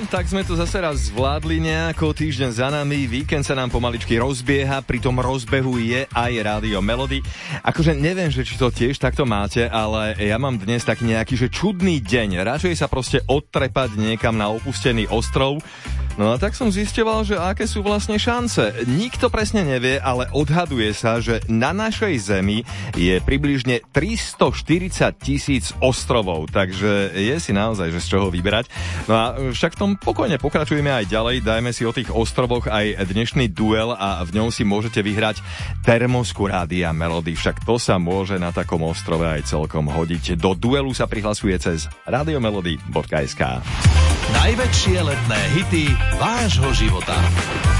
tak sme to zase raz zvládli nejako, týždeň za nami, víkend sa nám pomaličky rozbieha, pri tom rozbehu je aj Rádio Melody. Akože neviem, že či to tiež takto máte, ale ja mám dnes taký nejaký, že čudný deň. Radšej sa proste odtrepať niekam na opustený ostrov. No a tak som zisťoval, že aké sú vlastne šance. Nikto presne nevie, ale odhaduje sa, že na našej Zemi je približne 340 000 ostrovov, takže je si naozaj, že z čoho vyberať. No a však v tom pokojne pokračujeme aj ďalej, dajme si o tých ostrovoch aj dnešný duel a v ňom si môžete vyhrať termosku Rádia Melody, však to sa môže na takom ostrove aj celkom hodiť. Do duelu sa prihlasuje cez radiomelody.sk. Najväčšie letné hity vášho života.